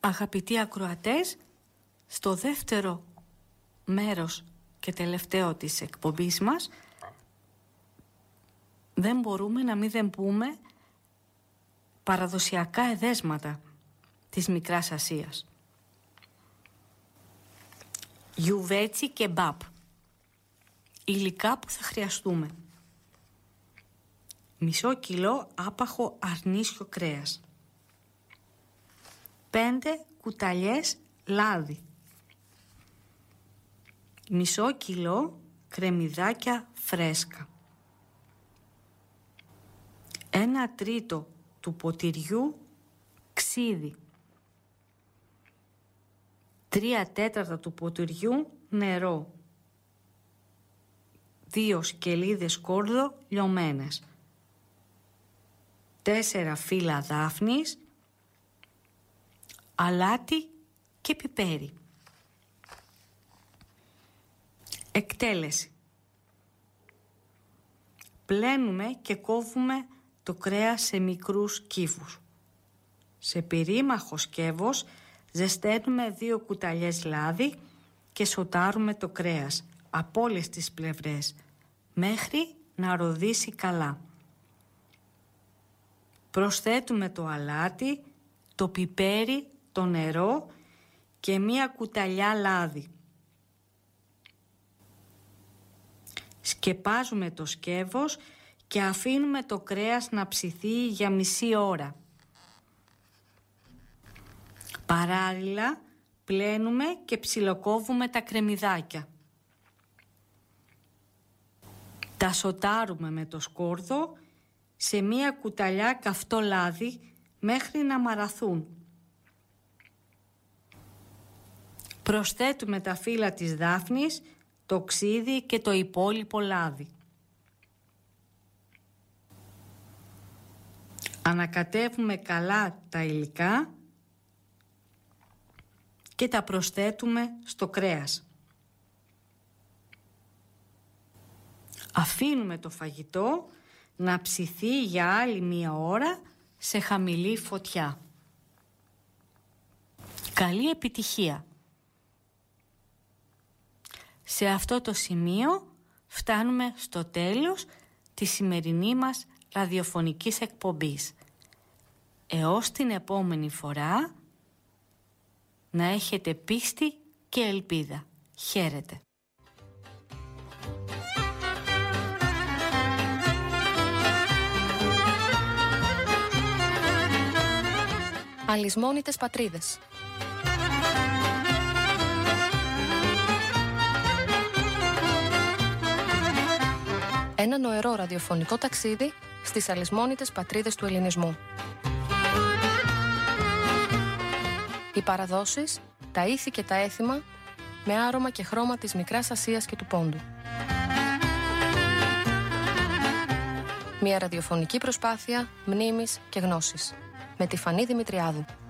Αγαπητοί ακροατές, στο δεύτερο μέρος και τελευταίο της εκπομπής μας δεν μπορούμε να μην πούμε παραδοσιακά εδέσματα της Μικράς Ασίας. Γιουβέτσι και μπάπ, υλικά που θα χρειαστούμε: μισό κιλό άπαχο αρνίσιο κρέας, 5 κουταλιές λάδι, μισό κιλό κρεμμυδάκια φρέσκα, 1/3 του ποτηριού ξύδι, 3/4 του ποτηριού νερό, 2 σκελίδες σκόρδο λιωμένες, 4 φύλλα δάφνης, αλάτι και πιπέρι. Εκτέλεση: πλένουμε και κόβουμε το κρέας σε μικρούς κύβους. Σε περίμαχο σκεύος ζεσταίνουμε 2 κουταλιές λάδι και σοτάρουμε το κρέας από όλες τις πλευρές μέχρι να ροδίσει καλά. Προσθέτουμε το αλάτι, το πιπέρι, το νερό και 1 κουταλιά λάδι. Σκεπάζουμε το σκεύος και αφήνουμε το κρέας να ψηθεί για μισή ώρα. Παράλληλα πλένουμε και ψιλοκόβουμε τα κρεμμυδάκια. Τα σοτάρουμε με το σκόρδο σε 1 κουταλιά καυτό λάδι μέχρι να μαραθούν. Προσθέτουμε τα φύλλα της δάφνης, το ξύδι και το υπόλοιπο λάδι. Ανακατεύουμε καλά τα υλικά και τα προσθέτουμε στο κρέας. Αφήνουμε το φαγητό να ψηθεί για άλλη 1 ώρα σε χαμηλή φωτιά. Καλή επιτυχία! Σε αυτό το σημείο φτάνουμε στο τέλος της σημερινή μας ραδιοφωνικής εκπομπής. Έως την επόμενη φορά, να έχετε πίστη και ελπίδα. Χαίρετε! Αλυσμόνητες πατρίδες. Ένα νοερό ραδιοφωνικό ταξίδι στις αλυσμόνητες πατρίδες του ελληνισμού. Οι παραδόσεις, τα ήθη και τα έθιμα με άρωμα και χρώμα της Μικράς Ασίας και του Πόντου. Μια ραδιοφωνική προσπάθεια μνήμης και γνώσης με τη Φανή Δημητριάδου.